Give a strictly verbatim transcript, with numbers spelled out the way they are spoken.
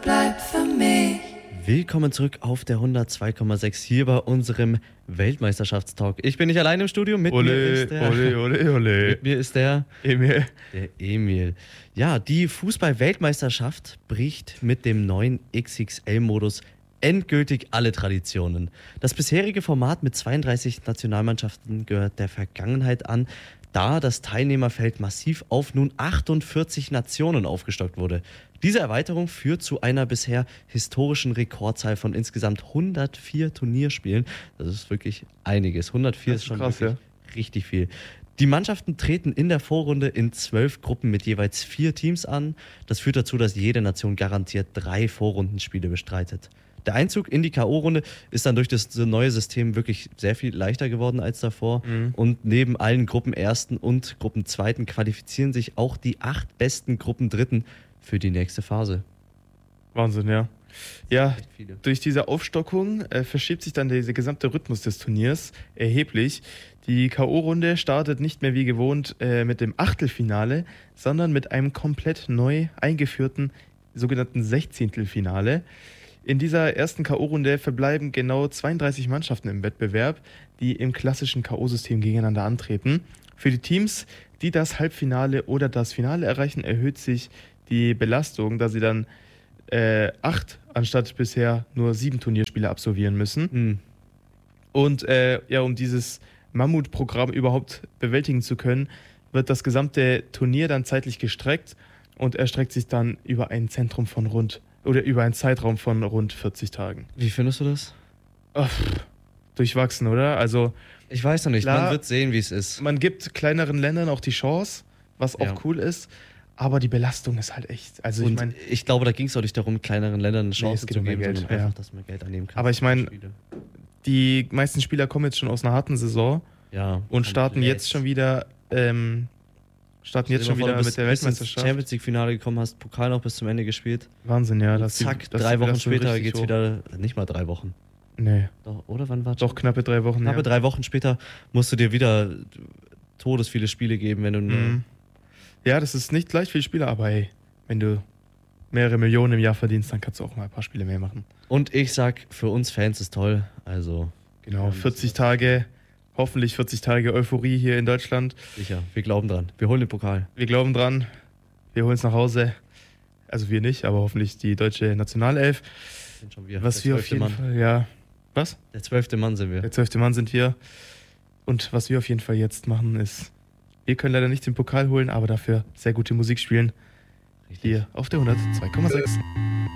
bleibt für mich. Willkommen zurück auf der hundertzwei Komma sechs hier bei unserem Weltmeisterschaftstalk. Ich bin nicht allein im Studio, mit ole, mir ist der... Ole, ole, ole. Mit mir ist der... Emil. Der Emil. Ja, die Fußball-Weltmeisterschaft bricht mit dem neuen X X L-Modus endgültig alle Traditionen. Das bisherige Format mit zweiunddreißig Nationalmannschaften gehört der Vergangenheit an, da das Teilnehmerfeld massiv auf nun achtundvierzig Nationen aufgestockt wurde. Diese Erweiterung führt zu einer bisher historischen Rekordzahl von insgesamt hundertvier Turnierspielen. Das ist wirklich einiges. hundertvier ist, ist schon krass, wirklich ja. richtig viel. Die Mannschaften treten in der Vorrunde in zwölf Gruppen mit jeweils vier Teams an. Das führt dazu, dass jede Nation garantiert drei Vorrundenspiele bestreitet. Der Einzug in die K O-Runde ist dann durch das neue System wirklich sehr viel leichter geworden als davor. Mhm. Und neben allen Gruppenersten und Gruppenzweiten qualifizieren sich auch die acht besten Gruppendritten für die nächste Phase. Wahnsinn, ja. Ja, durch diese Aufstockung äh, verschiebt sich dann der gesamte Rhythmus des Turniers erheblich. Die K O-Runde startet nicht mehr wie gewohnt äh, mit dem Achtelfinale, sondern mit einem komplett neu eingeführten sogenannten Sechzehntelfinale. In dieser ersten K O-Runde verbleiben genau zweiunddreißig Mannschaften im Wettbewerb, die im klassischen K O-System gegeneinander antreten. Für die Teams, die das Halbfinale oder das Finale erreichen, erhöht sich die Belastung, da sie dann äh, acht anstatt bisher nur sieben Turnierspiele absolvieren müssen. Mhm. Und äh, ja, um dieses Mammutprogramm überhaupt bewältigen zu können, wird das gesamte Turnier dann zeitlich gestreckt und erstreckt sich dann über ein Zentrum von rund oder über einen Zeitraum von rund vierzig Tagen. Wie findest du das? Oh, durchwachsen, oder? Also ich weiß noch nicht, klar, man wird sehen, wie es ist. Man gibt kleineren Ländern auch die Chance, was auch ja. cool ist, aber die Belastung ist halt echt. Also und ich meine, ich glaube, da ging es auch nicht darum, kleineren Ländern eine Chance nee, zu um geben, Geld, sondern ja. einfach, dass man Geld annehmen kann. Aber ich meine, die meisten Spieler kommen jetzt schon aus einer harten Saison ja, und starten jetzt schon wieder ähm, starten jetzt schon wieder mit der Weltmeisterschaft. Champions League Finale gekommen hast, Pokal noch bis zum Ende gespielt. Wahnsinn, ja. Das zack, die, drei Wochen später geht's hoch. wieder, nicht mal drei Wochen. Nee. Doch, oder wann war das? Doch, knappe drei Wochen, Knappe ja. drei Wochen später musst du dir wieder todesviele Spiele geben, wenn du... Mhm. Ja, das ist nicht gleich viele Spiele, aber hey, wenn du mehrere Millionen im Jahr verdienst, dann kannst du auch mal ein paar Spiele mehr machen. Und ich sag, für uns Fans ist toll, also... Genau, vierzig Tage... Hoffentlich vierzig Tage Euphorie hier in Deutschland. Sicher, wir glauben dran. Wir holen den Pokal. Wir glauben dran. Wir holen es nach Hause. Also wir nicht, aber hoffentlich die deutsche Nationalelf. Sind schon wir. Was wir auf jeden Mann. Fall, ja. Was? Der zwölfte Mann sind wir. Der zwölfte Mann sind wir. Und was wir auf jeden Fall jetzt machen ist, wir können leider nicht den Pokal holen, aber dafür sehr gute Musik spielen. Richtig. Hier auf der hundertzwei Komma sechs.